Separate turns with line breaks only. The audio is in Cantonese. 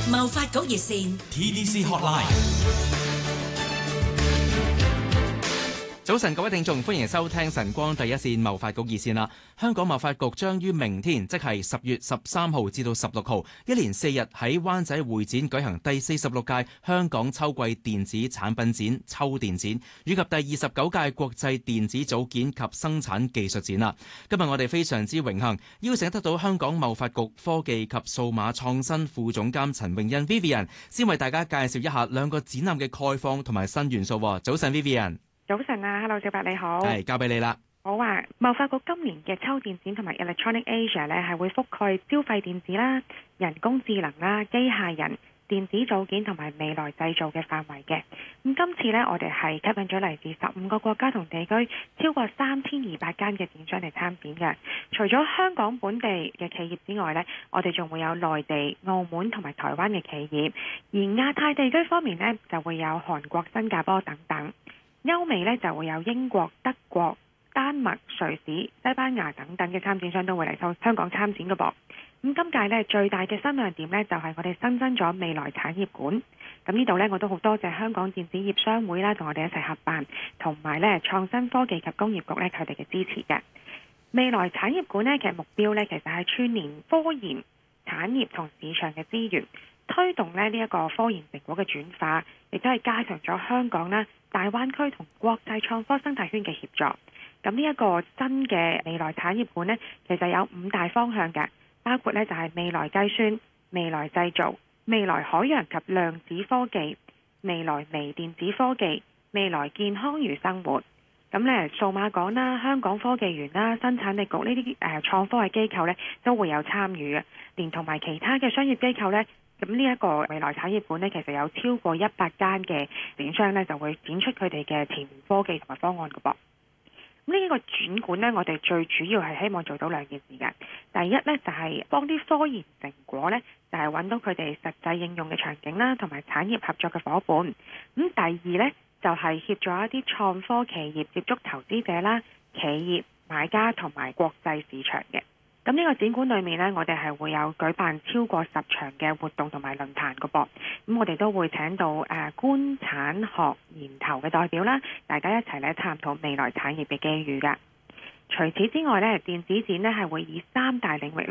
貿發局熱線
TDC Hotline。
早晨，各位聽眾，歡迎收聽晨光第一線貿發局熱線啦。香港貿發局將於明天，即係10月13號至到16號，一連4日喺灣仔會展舉行第46屆香港秋季電子產品展秋電展，以及第29屆國際電子組件及生產技術展啦。今日我哋非常之榮幸邀請得到香港貿發局科技及數碼創新副總監陳詠欣 Vivian， 先為大家介紹一下兩個展覽嘅概況同埋新元素。早晨 Vivian。
早晨啊 ，Hello 小白你好，
係交俾你啦。
好啊，貿發局今年嘅秋電展同埋 Electronic Asia 呢係會覆蓋消費電子啦、人工智能啦、機械人、電子組件同埋未來製造嘅範圍嘅。咁今次呢，我哋係吸引咗嚟自15個國家同地區超過3200間嘅展商嚟參展嘅。除咗香港本地嘅企業之外呢，我哋仲會有內地、澳門同埋台灣嘅企業，而亞太地區方面呢，就會有韓國、新加坡等等。歐美呢就會有英國、德國、丹麥、瑞士、西班牙等等嘅參展商都會嚟到香港參展嘅噃。咁今屆呢最大嘅新亮點呢，就係我哋新增咗未來產業館。咁呢度呢，我都好多謝香港電子業商會啦，同我哋一齊合辦，同埋呢創新科技及工業局呢，佢哋嘅支持嘅。未來產業館呢，嘅目標呢，其實係串聯科研、產業同市場嘅資源，推動呢一個科研成果嘅轉化，亦都係加強咗香港啦、大灣區同國際創科生態圈嘅協作。咁呢一個新嘅未來產業館呢，其實有5大方向嘅，包括呢就係未來計算、未來製造、未來海洋及量子科技、未來微電子科技、未來健康與生活。咁呢數碼港啦、香港科技園啦、生產力局呢啲創科嘅機構呢，都會有參與嘅，連同埋其他嘅商業機構呢。咁呢一個未來產業館呢，其實有超過100間嘅展商呢，就會展出佢哋嘅前沿科技同埋方案嘅噃。咁呢個展館呢，我哋最主要係希望做到2件事嘅。第一呢，就係幫啲科研成果呢，就係揾到佢哋實際應用嘅場景啦，同埋產業合作嘅伙伴。咁第二呢，就係協助一啲創科企業接觸投資者啦、企業買家同埋國際市場嘅。咁呢個展館裏面呢，我哋係會有舉辦超過10場嘅活動同埋論壇嘅噃。咁我哋都會請到官產學研投嘅代表啦，大家一齊咧探討未來產業嘅機遇㗎。除此之外呢，電子展呢係會以3大領域